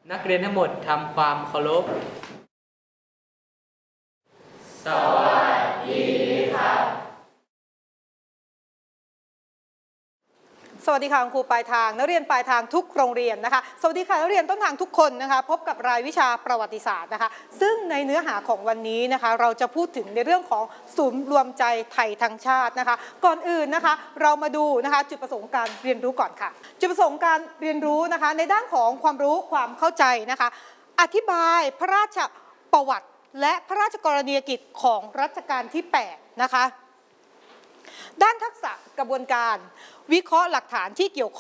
นักเรียนทั้งหมดทำความเคารพสวัสดีครับสวัสดีค่ะครูปลายทางนักเรียนปลายทางทุกโรงเรียนนะคะสวัสดีค่ะนักเรียนต้นทางทุกคนนะคะพบกับรายวิชาประวัติศาสตร์นะคะซึ่งในเนื้อหาของวันนี้นะคะเราจะพูดถึงในเรื่องของศูนย์รวมใจไทยทั้งชาตินะคะก่อนอื่นนะคะเรามาดูนะคะจุดประสงค์การเรียนรู้ก่อนค่ะจุดประสงค์การเรียนรู้นะคะในด้านของความรู้ความเข้าใจนะคะอธิบายพระราชประวัติและพระราชกรณียกิจของรัชกาลที่8นะคะด้านทักษะกระบวนการวิเคราะห์หลักฐานที่เกี่ยว